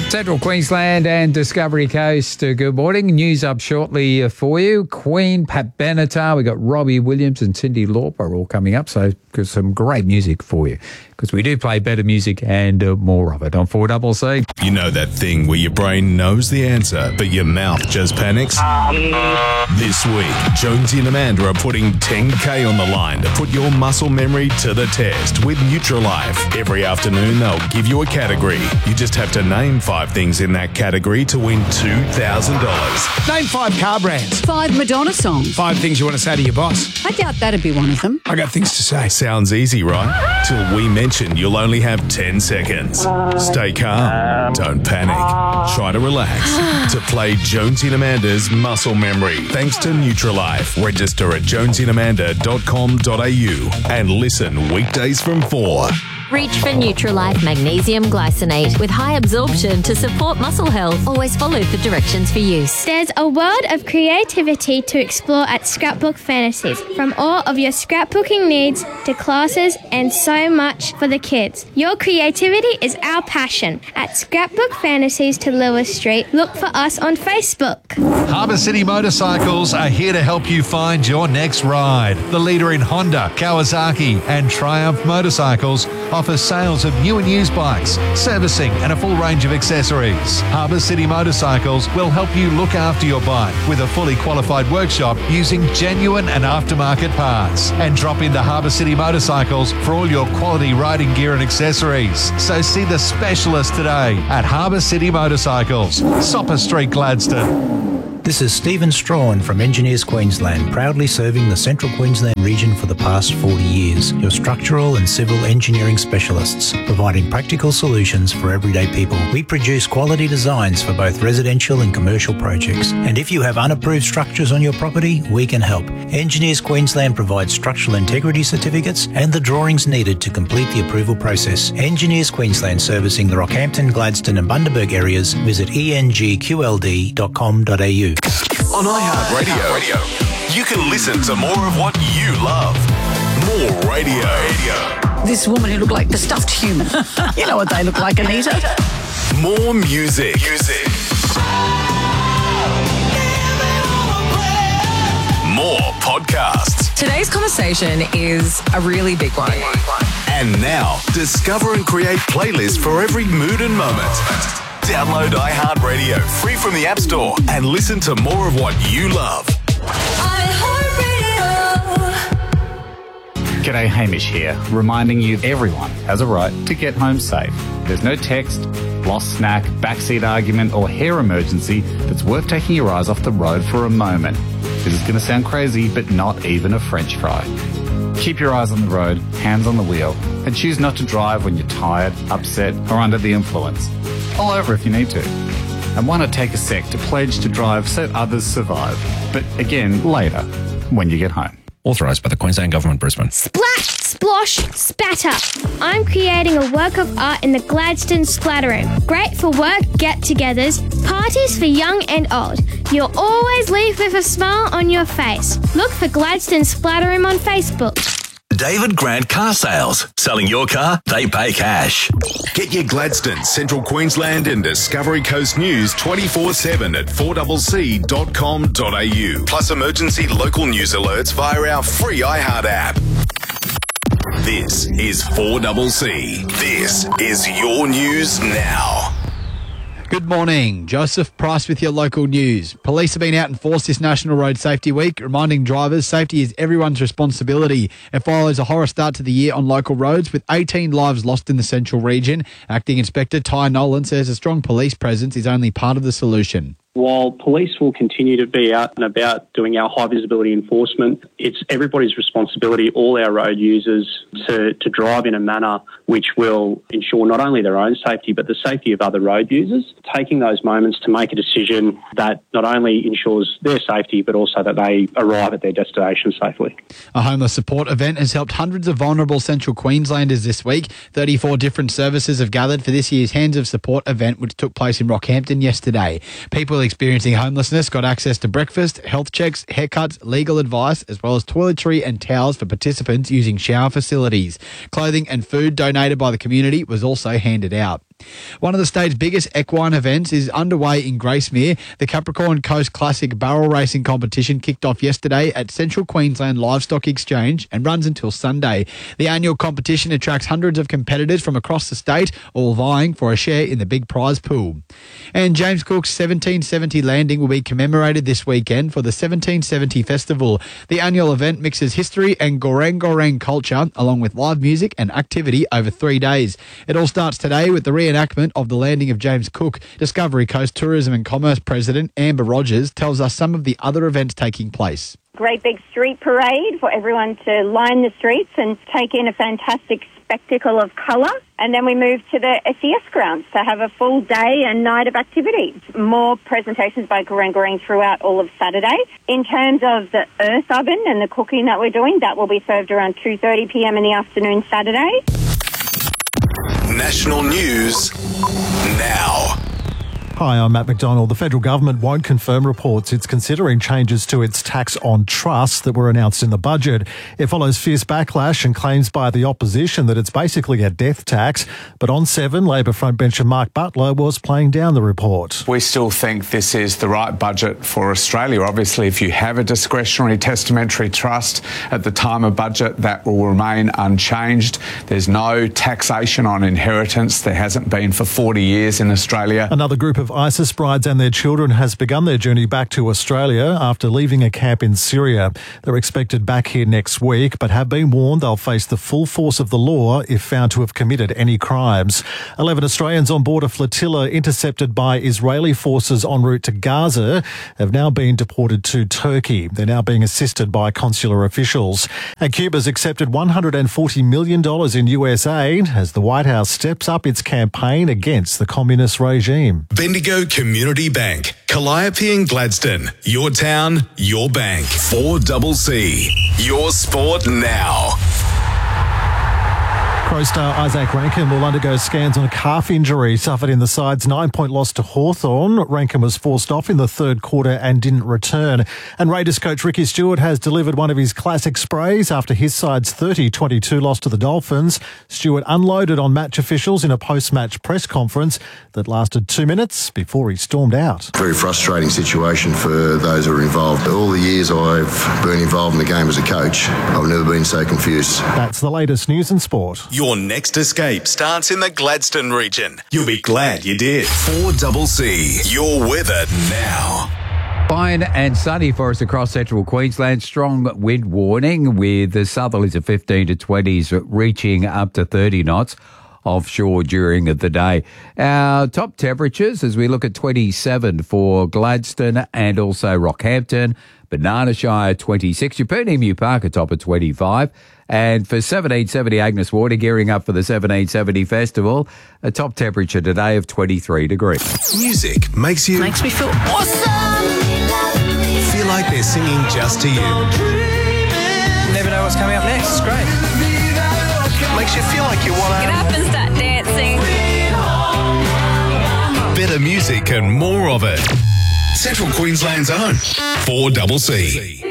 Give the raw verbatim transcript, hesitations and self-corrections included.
Central Queensland and Discovery Coast, uh, good morning. News up shortly uh, for you. Queen, Pat Benatar, we got Robbie Williams and Cyndi Lauper all coming up, so got some great music for you because we do play better music and uh, more of it on four C C. You know that thing where your brain knows the answer, but your mouth just panics? Um. This week, Jonesy and Amanda are putting ten K on the line to put your muscle memory to the test with Nutrilife. Every afternoon, they'll give you a category. You just have to name five things in that category to win two thousand dollars. Name five car brands. Five Madonna songs. Five things you want to say to your boss. I doubt that'd be one of them. I got things to say. Sounds easy, right? Till we mention you'll only have ten seconds. Stay calm. Don't panic. Try to relax. To play Jonesy and Amanda's Muscle Memory. Thanks to Nutrilife. Register at jonesy and amanda dot com dot a u and listen weekdays from four. Reach for Nutrilife Magnesium Glycinate with high absorption to support muscle health. Always follow the directions for use. There's a world of creativity to explore at Scrapbook Fantasies. From all of your scrapbooking needs to classes and so much for the kids. Your creativity is our passion. At Scrapbook Fantasies to Lewis Street, look for us on Facebook. Harbour City Motorcycles are here to help you find your next ride. The leader in Honda, Kawasaki and Triumph motorcycles offers sales of new and used bikes, servicing and a full range of accessories. Harbour City Motorcycles will help you look after your bike with a fully qualified workshop using genuine and aftermarket parts. And drop into Harbour City Motorcycles for all your quality riding gear and accessories. So see the specialist today at Harbour City Motorcycles, Sopper Street, Gladstone. This is Stephen Strawn from Engineers Queensland, proudly serving the Central Queensland region for the past forty years. Your structural and civil engineering specialists, providing practical solutions for everyday people. We produce quality designs for both residential and commercial projects. And if you have unapproved structures on your property, we can help. Engineers Queensland provides structural integrity certificates and the drawings needed to complete the approval process. Engineers Queensland, servicing the Rockhampton, Gladstone and Bundaberg areas. Visit e n g q l d dot com dot a u. On iHeartRadio, you can listen to more of what you love. More radio. This woman who looked like the stuffed human. You know what they look like, Anita. More music. Music. More podcasts. Today's conversation is a really big one. And now, discover and create playlists for every mood and moment. Download iHeartRadio free from the App Store and listen to more of what you love. G'day, Hamish here, reminding you everyone has a right to get home safe. There's no text, lost snack, backseat argument or hair emergency that's worth taking your eyes off the road for a moment. This is going to sound crazy, but not even a French fry. Keep your eyes on the road, hands on the wheel, and choose not to drive when you're tired, upset or under the influence. Pull over if you need to. And why not take a sec to pledge to drive so others survive? But again, later, when you get home. Authorised by the Queensland Government, Brisbane. Splash, splosh, spatter. I'm creating a work of art in the Gladstone Splatter Room. Great for work get-togethers, parties for young and old. You'll always leave with a smile on your face. Look for Gladstone Splatter Room on Facebook. David Grant Car Sales. Selling your car, they pay cash. Get your Gladstone, Central Queensland and Discovery Coast news twenty-four seven at four c c dot com dot a u. Plus emergency local news alerts via our free iHeart app. This is four C C. This is your news now. Good morning. Joseph Price with your local news. Police have been out in force this National Road Safety Week, reminding drivers safety is everyone's responsibility. It follows a horror start to the year on local roads with eighteen lives lost in the central region. Acting Inspector Ty Nolan says a strong police presence is only part of the solution. While police will continue to be out and about doing our high visibility enforcement, it's everybody's responsibility, all our road users, to, to drive in a manner which will ensure not only their own safety but the safety of other road users, taking those moments to make a decision that not only ensures their safety but also that they arrive at their destination safely. A homeless support event has helped hundreds of vulnerable Central Queenslanders this week. thirty-four different services have gathered for this year's Hands of Support event, which took place in Rockhampton yesterday. People experiencing homelessness got access to breakfast, health checks, haircuts, legal advice, as well as toiletry and towels for participants using shower facilities. Clothing and food donated by the community was also handed out. One of the state's biggest equine events is underway in Gracemere. The Capricorn Coast Classic Barrel Racing competition kicked off yesterday at Central Queensland Livestock Exchange and runs until Sunday. The annual competition attracts hundreds of competitors from across the state, all vying for a share in the big prize pool. And James Cook's seventeen seventy landing will be commemorated this weekend for the seventeen seventy Festival. The annual event mixes history and Goreng Goreng culture along with live music and activity over three days. It all starts today with the reenactment of the landing of James Cook. Discovery Coast Tourism and Commerce President Amber Rogers tells us some of the other events taking place. Great big street parade for everyone to line the streets and take in a fantastic spectacle of colour. And then we move to the S E S grounds to have a full day and night of activity. More presentations by Goreng Goreng throughout all of Saturday. In terms of the earth oven and the cooking that we're doing, that will be served around two thirty p m in the afternoon Saturday. National news now. Hi, I'm Matt McDonald. The federal government won't confirm reports it's considering changes to its tax on trusts that were announced in the budget. It follows fierce backlash and claims by the opposition that it's basically a death tax. But on seven, Labor frontbencher Mark Butler was playing down the report. We still think this is the right budget for Australia. Obviously, if you have a discretionary testamentary trust at the time of budget, that will remain unchanged. There's no taxation on inheritance. There hasn't been for forty years in Australia. Another group of ISIS brides and their children has begun their journey back to Australia after leaving a camp in Syria. They're expected back here next week, but have been warned they'll face the full force of the law if found to have committed any crimes. Eleven Australians on board a flotilla intercepted by Israeli forces en route to Gaza have now been deported to Turkey. They're now being assisted by consular officials. And Cuba's accepted one hundred forty million dollars in U S aid as the White House steps up its campaign against the communist regime. Bendigo Community Bank, Calliope and Gladstone. Your town, your bank. four C C. Your sport now. Crow star Isaac Rankine will undergo scans on a calf injury suffered in the side's nine-point loss to Hawthorn. Rankine was forced off in the third quarter and didn't return. And Raiders coach Ricky Stewart has delivered one of his classic sprays after his side's thirty twenty-two loss to the Dolphins. Stewart unloaded on match officials in a post-match press conference that lasted two minutes before he stormed out. Very frustrating situation for those who are involved. All the years I've been involved in the game as a coach, I've never been so confused. That's the latest news and sport. Your next escape starts in the Gladstone region. You'll be glad you did. four C C. Your weather now. Fine and sunny for us across central Queensland. Strong wind warning with the southerlies of fifteen to twenties reaching up to thirty knots offshore during the day. Our top temperatures as we look at twenty-seven for Gladstone and also Rockhampton. Banana Shire twenty-six. Yeppoon Emu Park a top of twenty-five. And for seventeen seventy Agnes Water, gearing up for the seventeen seventy Festival, a top temperature today of twenty-three degrees. Music makes you... Makes me feel awesome. Feel like they're singing just to you. Never know what's coming up next. It's great. Makes you feel like you want to... Get up and start dancing. Better music and more of it. Central Queensland's own four C C.